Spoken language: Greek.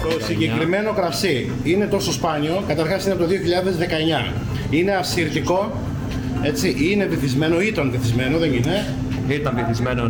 Το συγκεκριμένο κρασί είναι τόσο σπάνιο, καταρχάς είναι από το 2019. Είναι ασυρτικό, έτσι, είναι βυθισμένο, ήταν βυθισμένο, δεν είναι. Ήταν βυθισμένο.